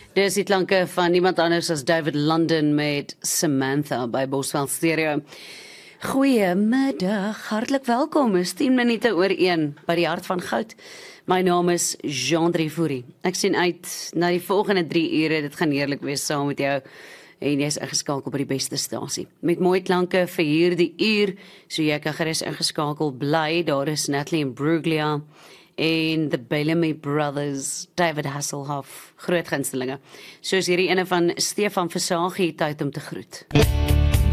Dis die klanke van niemand anders as David London met Samantha by Boswell Stereo. Goeiemiddag, hartlik welkom. Is 10 minute oor 1 by die Hart van Goud. My naam is Jean Drievoerie. Ek sien uit na die volgende 3 ure. Dit gaan heerlik wees saam met jou. En jy is ingeskakel by die beste stasie. Met mooi klanke vir hierdie uur, so jy kan gerus ingeskakel bly. Daar is Natalie Imbruglia en the Bellamy Brothers, David Hasselhoff, groot gunstelinge. Soos hierdie ene van Stefan Versaagie, tyd om te groet.